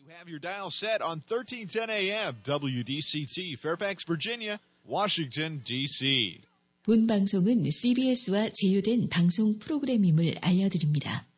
You have your dial set on 1310 AM, WDCT, Fairfax, Virginia, Washington, D.C. 본 방송은 CBS와 제휴된 방송 프로그램임을 알려드립니다.